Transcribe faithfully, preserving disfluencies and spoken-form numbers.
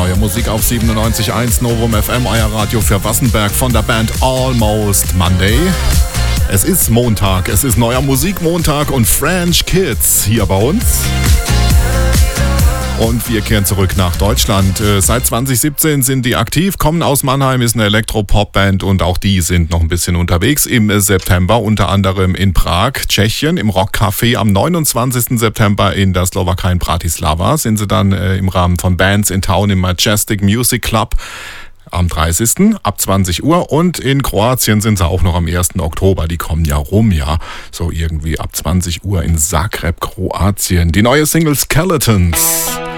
Neue Musik auf siebenundneunzig Komma eins Novum F M, euer Radio für Wassenberg von der Band Almost Monday. Es ist Montag, es ist neuer Musikmontag und French Kids hier bei uns. Und wir kehren zurück nach Deutschland. Äh, seit zwanzig siebzehn sind die aktiv, kommen aus Mannheim, ist eine Elektropop-Band und auch die sind noch ein bisschen unterwegs im äh, September, unter anderem in Prag, Tschechien, im Rockcafé. Am neunundzwanzigsten September in der Slowakei in Bratislava sind sie dann äh, im Rahmen von Bands in Town im Majestic Music Club. Am dreißigsten ab zwanzig Uhr und in Kroatien sind sie auch noch am ersten Oktober. Die kommen ja rum, ja, so irgendwie ab zwanzig Uhr in Zagreb, Kroatien. Die neue Single Skeletons.